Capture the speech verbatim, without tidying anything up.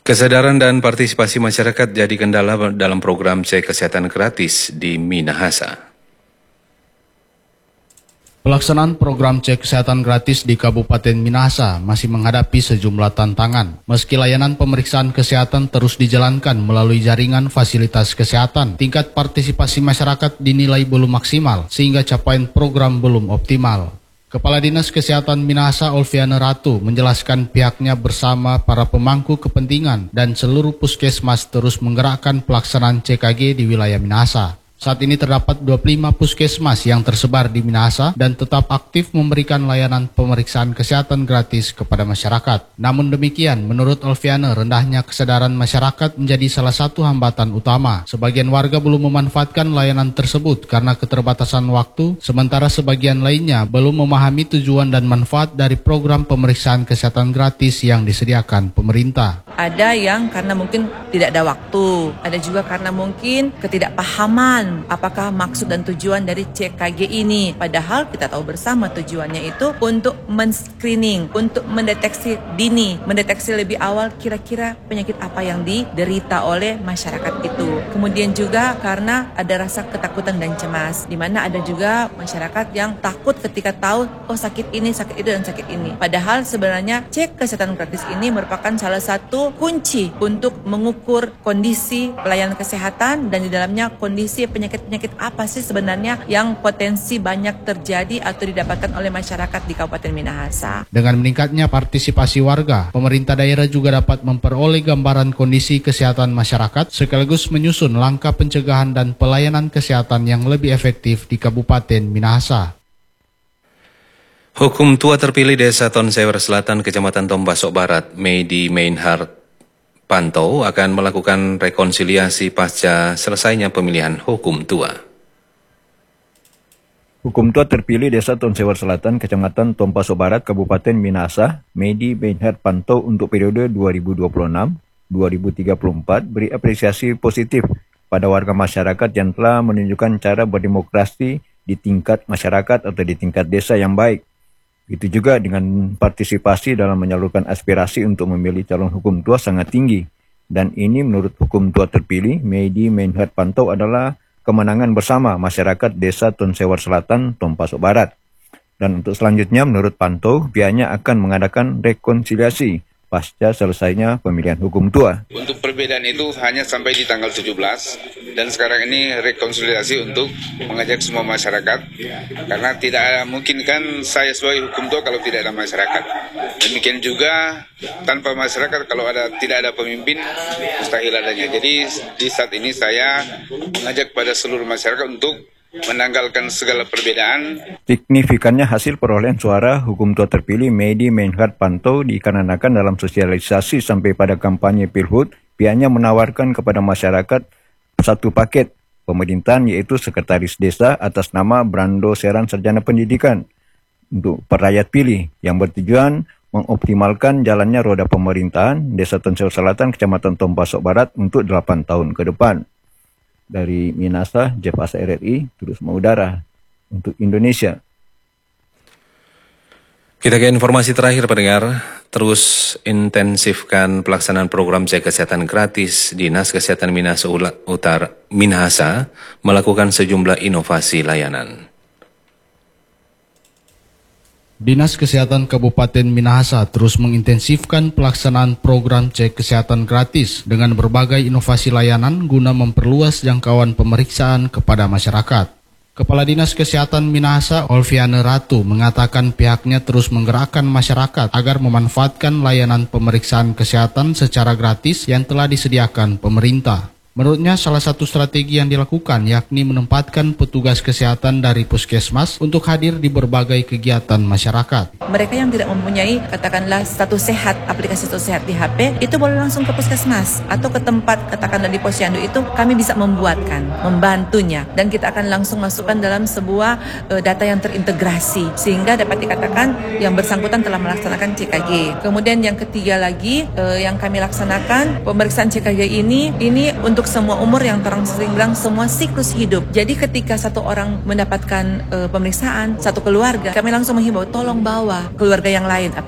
Kesadaran dan partisipasi masyarakat jadi kendala dalam program cek kesehatan gratis di Minahasa. Pelaksanaan program cek kesehatan gratis di Kabupaten Minahasa masih menghadapi sejumlah tantangan. Meski layanan pemeriksaan kesehatan terus dijalankan melalui jaringan fasilitas kesehatan, tingkat partisipasi masyarakat dinilai belum maksimal sehingga capaian program belum optimal. Kepala Dinas Kesehatan Minahasa Olviana Ratu menjelaskan pihaknya bersama para pemangku kepentingan dan seluruh puskesmas terus menggerakkan pelaksanaan C K G di wilayah Minahasa. Saat ini terdapat dua puluh lima puskesmas yang tersebar di Minahasa dan tetap aktif memberikan layanan pemeriksaan kesehatan gratis kepada masyarakat. Namun demikian, menurut Olviana, rendahnya kesadaran masyarakat menjadi salah satu hambatan utama. Sebagian warga belum memanfaatkan layanan tersebut karena keterbatasan waktu, sementara sebagian lainnya belum memahami tujuan dan manfaat dari program pemeriksaan kesehatan gratis yang disediakan pemerintah. Ada yang karena mungkin tidak ada waktu, ada juga karena mungkin ketidakpahaman apakah maksud dan tujuan dari C K G ini. Padahal kita tahu bersama tujuannya itu untuk men-screening, untuk mendeteksi dini, mendeteksi lebih awal kira-kira penyakit apa yang diderita oleh masyarakat itu. Kemudian juga karena ada rasa ketakutan dan cemas, di mana ada juga masyarakat yang takut ketika tahu oh sakit ini, sakit itu, dan sakit ini. Padahal sebenarnya cek kesehatan gratis ini merupakan salah satu kunci untuk mengukur kondisi pelayanan kesehatan dan di dalamnya kondisi penyakit-penyakit apa sih sebenarnya yang potensi banyak terjadi atau didapatkan oleh masyarakat di Kabupaten Minahasa. Dengan meningkatnya partisipasi warga, pemerintah daerah juga dapat memperoleh gambaran kondisi kesehatan masyarakat sekaligus menyusun langkah pencegahan dan pelayanan kesehatan yang lebih efektif di Kabupaten Minahasa. Hukum tua terpilih Desa Tonsewer Selatan, Kecamatan Tombasok Barat, Medi Meinhard Panto akan melakukan rekonsiliasi pasca selesainya pemilihan hukum tua. Hukum tua terpilih Desa Tonsewer Selatan, Kecamatan Tombasok Barat, Kabupaten Minahasa, Medi Meinhard Panto untuk periode dua ribu dua puluh enam sampai dua ribu tiga puluh empat beri apresiasi positif pada warga masyarakat yang telah menunjukkan cara berdemokrasi di tingkat masyarakat atau di tingkat desa yang baik. Itu juga dengan partisipasi dalam menyalurkan aspirasi untuk memilih calon hukum tua sangat tinggi. Dan ini menurut hukum tua terpilih, Medi Meinhard Panto adalah kemenangan bersama masyarakat Desa Tonsewer Selatan, Tombasok Barat. Dan untuk selanjutnya menurut Panto, pihaknya akan mengadakan rekonsiliasi pasca selesainya pemilihan hukum tua. Untuk perbedaan itu hanya sampai di tanggal tujuh belas dan sekarang ini rekonsiliasi untuk mengajak semua masyarakat karena tidak ada, mungkin kan saya sebagai hukum tua kalau tidak ada masyarakat. Demikian juga tanpa masyarakat kalau ada tidak ada pemimpin mustahil adanya. Jadi di saat ini saya mengajak pada seluruh masyarakat untuk menanggalkan segala perbedaan. Signifikannya hasil perolehan suara hukum tua terpilih Medi Meinhard Panto dikarenakan dalam sosialisasi sampai pada kampanye Pilhut, pihaknya menawarkan kepada masyarakat satu paket pemerintahan yaitu Sekretaris Desa atas nama Brando Seran Sarjana Pendidikan untuk rakyat pilih yang bertujuan mengoptimalkan jalannya roda pemerintahan Desa Tonsewer Selatan, Kecamatan Tombasok Barat untuk delapan tahun ke depan. Dari Minahasa, Jeff Asa R R I, terus mengudara untuk Indonesia. Kita ke informasi terakhir pendengar, terus intensifkan pelaksanaan program cek kesehatan gratis. Dinas Kesehatan Minahasa Utara Minahasa melakukan sejumlah inovasi layanan. Dinas Kesehatan Kabupaten Minahasa terus mengintensifkan pelaksanaan program cek kesehatan gratis dengan berbagai inovasi layanan guna memperluas jangkauan pemeriksaan kepada masyarakat. Kepala Dinas Kesehatan Minahasa Olviana Ratu mengatakan pihaknya terus menggerakkan masyarakat agar memanfaatkan layanan pemeriksaan kesehatan secara gratis yang telah disediakan pemerintah. Menurutnya, salah satu strategi yang dilakukan yakni menempatkan petugas kesehatan dari puskesmas untuk hadir di berbagai kegiatan masyarakat. Mereka yang tidak mempunyai, katakanlah, status sehat, aplikasi status sehat di H P, itu boleh langsung ke puskesmas atau ke tempat, katakanlah di posyandu itu, kami bisa membuatkan, membantunya. Dan kita akan langsung masukkan dalam sebuah uh, data yang terintegrasi, sehingga dapat dikatakan yang bersangkutan telah melaksanakan C K G. Kemudian yang ketiga lagi, uh, yang kami laksanakan, pemeriksaan C K G ini, ini untuk semua umur yang terang sering bilang semua siklus hidup. Jadi ketika satu orang mendapatkan e, pemeriksaan, satu keluarga, kami langsung menghimbau tolong bawa keluarga yang lain.